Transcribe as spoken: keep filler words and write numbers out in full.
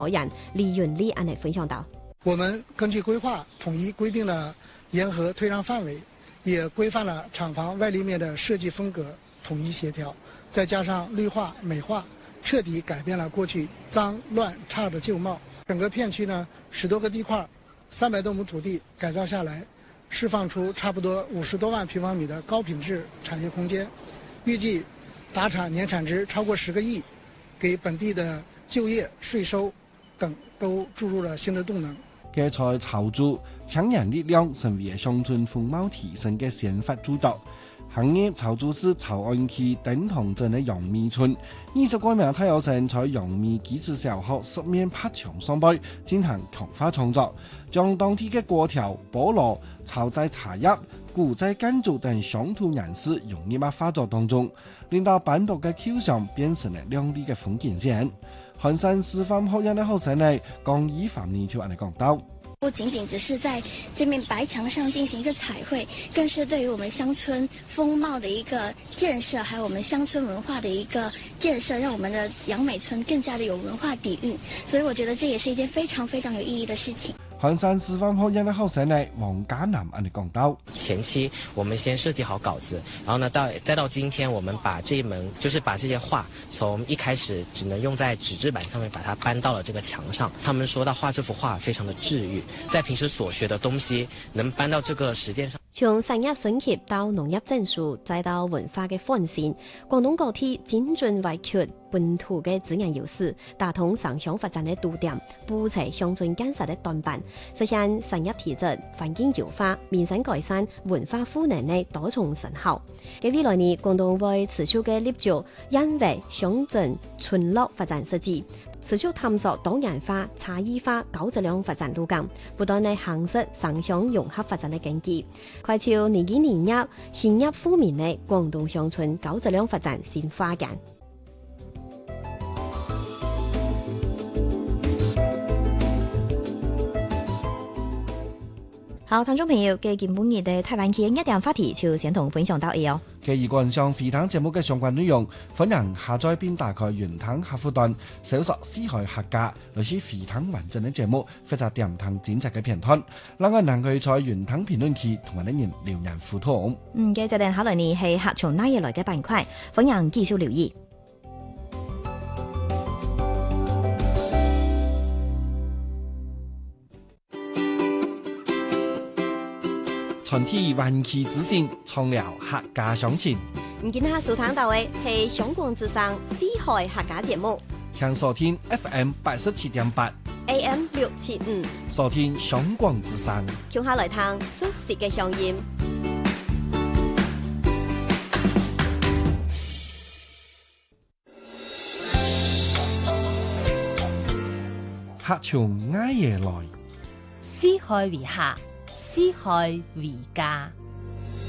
何人李潤利安尼分享到。 我們根據規劃統一規定了沿河推讓範圍，也規範了廠房外立面的設計風格，統一協調，再加上綠化美化，徹底改變了過去髒亂差的舊貌。整個片區呢，十多個地塊，三百多畝土地改造下來，釋放出差不多五十多萬平方米的高品質產業空間，預計達產年產值超過十個億，給本地的就業、稅收等都注入了新的動能。 嘅在潮州搶人力量成為鄉村風貌提升嘅先發主導。行業潮州市潮安區頂塘鎮嘅楊梅村，二十個名體育生在楊梅基礎小學十面拍牆上背進行強化創作，將當地嘅果條、菠蘿、炒製茶葉、古製建築等鄉土顏色融入喺畫作當中，令到斑駁嘅橋上變成了亮麗嘅風景線。漢山師範學院的學生呢，江一凡呢就按嚟講到。 不僅僅只是在這面白牆上進行一個彩繪，更是對於我們鄉村風貌的一個建設，還有我們鄉村文化的一個建設，讓我們的楊梅村更加的有文化底蘊。所以我覺得這也是一件非常非常有意義的事情。 漢山師範學院的學生呢，王家南按嚟講到， 前期我們先設計好稿子，然後呢到再到今天，我們把這一門就是把這些畫從一開始只能用在紙質版上面，把它搬到了這個牆上。他們說到畫這幅畫非常的治癒，在平時所學的東西能搬到這個實踐上。 從產業升級到農業增速，再到文化嘅發展，廣東各地精準挖掘本土嘅資源優勢，打通城鄉發展嘅堵點，補齊鄉村建設嘅短板，實現產業提質、環境優化、民生改善、文化賦能嘅多重成效。喺未來呢，廣東會持續嘅立足因為鄉鎮村落發展設計，持續探索多元化、差異化、高質量發展路徑，不斷地夯實城鄉融合發展嘅根基，快朝年幾年入新入富民嘅廣東鄉村高質量發展新發展。好，聽眾朋友，嘅今半日嘅台灣見一點話題就先同分享到呢哦。 嘅如果上飛騰節目嘅相關內容，歡迎下載並打開雲騰客戶端，搜索四海客家，類似飛騰完整嘅節目，或者點騰剪輯嘅片段。另外，能夠在雲騰評論區同我哋人留言互動。 嗯，嘅就定考慮你係客從哪嘢來嘅板塊，歡迎繼續留意。 全體灣區之聲，創聊客家鄉情。 唔見下收聽到嘅係上廣之聲四海客家節目， 請收聽 F M 八十七點八 A M 六七五， 收聽上廣之聲。 聽下來聽熟悉嘅聲音。 客從挨夜來， 四海為客，四海為家。